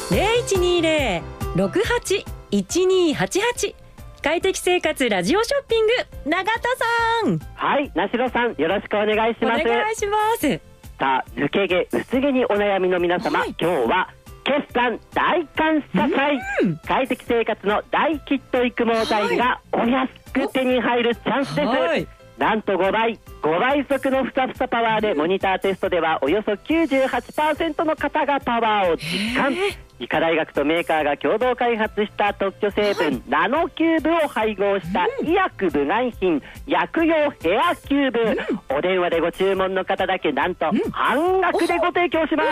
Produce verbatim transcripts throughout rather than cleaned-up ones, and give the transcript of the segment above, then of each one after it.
ゼロいちにゼロ ろくはち いちにはちはち。快適生活ラジオショッピング、永田さん。 はい、なしろさん、よろしくお願いします。 お願いします。 さあ、抜け毛薄毛にお悩みの皆様、はい、今日は決算大感謝祭、うん、快適生活の大ヒット育毛剤がお安く手に入るチャンスです、はい、なんとごばいごばい速のふさふさパワーで、モニターテストではおよそ きゅうじゅうはちパーセント の方がパワーを実感。医科大学とメーカーが共同開発した特許成分、はい、ナノキューブを配合した医薬部外品、薬用ヘアキューブ、うん、お電話でご注文の方だけなんと半額でご提供します。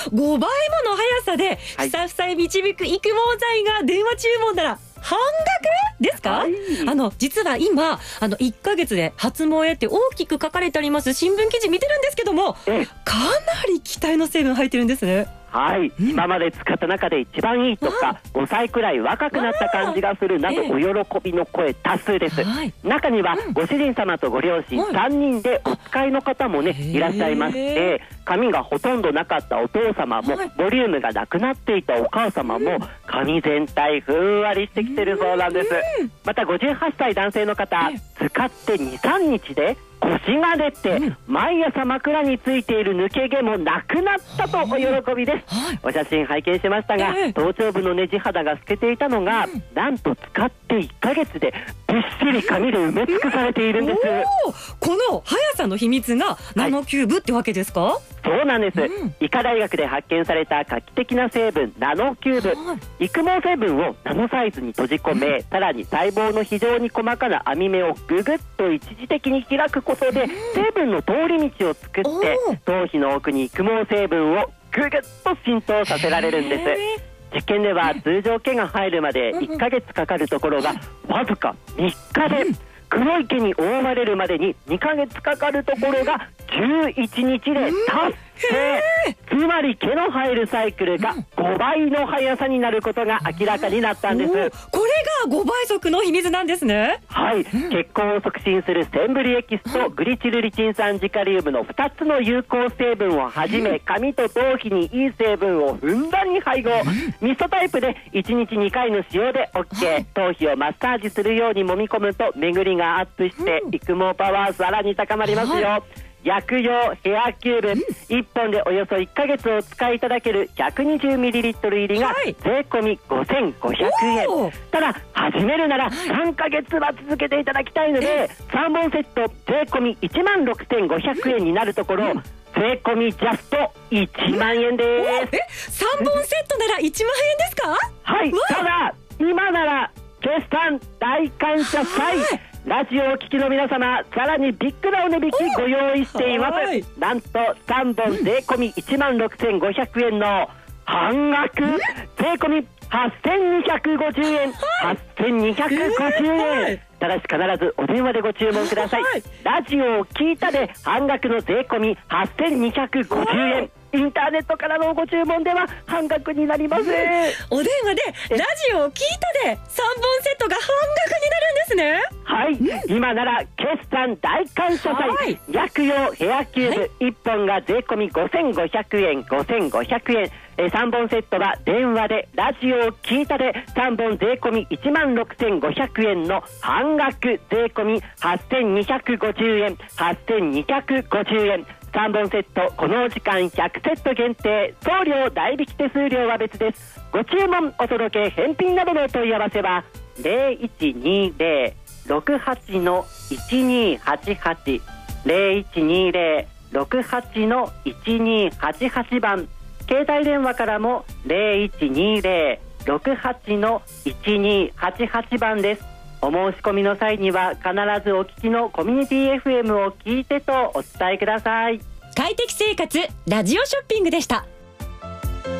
ごばいもの速さでふさふさへ導く育毛剤が電話注文なら半額ですか？はい、あの実は今あのいっかげつで初萌えって大きく書かれてあります新聞記事見てるんですけども、かなり期待の成分入ってるんですね。 はい、うん、今まで使った中で一番いいとか、ごさいくらい若くなった感じがするなどお喜びの声多数です、はい、中にはご主人様とご両親さんにんでお使いの方もねいらっしゃいまして、髪がほとんどなかったお父様も、ボリュームがなくなっていたお母様も髪全体ふんわりしてきてるそうなんです。またごじゅうはっさい男性の方、使ってにさんにちで腰が出て、うん、毎朝枕についている抜け毛もなくなったとお喜びです、はい、お写真拝見しましたが、えー、頭頂部のねじ肌が透けていたのが、うん、なんと使っていっかげつでびっしり髪で埋め尽くされているんです。 この速さの秘密がナノキューブってわけですか？はい、 そうなんです、うん、医科大学で発見された画期的な成分ナノキューブ、はい、育毛成分をナノサイズに閉じ込め、うん、さらに細胞の非常に細かな網目をぐぐっと一時的に開くことで、うん、成分の通り道を作って頭皮の奥に育毛成分をぐぐっと浸透させられるんです。実験では通常毛が入るまでいっかげつかかるところがわずかみっかで、黒い毛に覆われるまでににかげつかかるところがじゅういちにちで達成。つまり毛の入るサイクルがごばいの速さになることが明らかになったんです。 これがごばい速の秘密なんですね。 はい、血行を促進するセンブリエキスとグリチルリチン酸ジカリウムのふたつの有効成分をはじめ、髪と頭皮にいい成分をふんだんに配合。ミストタイプでいちにちにかいの使用で OK。 頭皮をマッサージするように揉み込むと巡りがアップして育毛パワーさらに高まりますよ。はい、薬用ヘアキューブ、うん、いっぽんでおよそいっかげつお使いいただける ひゃくにじゅうミリリットル 入りが税込みごせんごひゃくえん、はい、ただ始めるならさんかげつは続けていただきたいので、さんぼんセット税込みいちまんろくせんごひゃくえんになるところ、うん、税込みジャストいちまんえんです。 え、さんぼんセットならいちまんえんですか？ はい、ただ今なら決算大感謝祭、ラジオをお聞きの皆様、さらにビッグなお値引きご用意しています。なんとさんぼん税込みいちまんろくせんごひゃくえんの半額税込みはっせんにひゃくごじゅうえん、はっせんにひゃくごじゅうえん、ただし必ずお電話でご注文ください。ラジオを聞いたで半額の税込みはっせんにひゃくごじゅうえん、インターネットからのご注文では半額になります。 お電話でラジオを聞いたでさんぼんセットが半額になるんですね。 はい、うん、今なら決算大感謝祭、はい、薬用ヘアキューブ、はい、いっぽんが税込みごせんごひゃくえん、ごせんごひゃくえん、えさんぼんセットは電話でラジオを聞いたでさんぼん税込みいちまんろくせんごひゃくえんの半額税込みはっせんにひゃくごじゅうえん、はっせんにひゃくごじゅうえん、さんぼんセットこのお時間ひゃくセット限定、送料代引き手数料は別です。ご注文お届け返品などの問い合わせはゼロいちにゼロ ろくはち の いちにはちはち ゼロいちにゼロ ろくはち の いちにはちはち 番、携帯電話からもゼロいちにゼロ ろくはち の いちにはちはち 番です。お申し込みの際には必ずお聞きのコミュニティ エフエム を聞いてとお伝えください。 快適生活ラジオショッピングでした。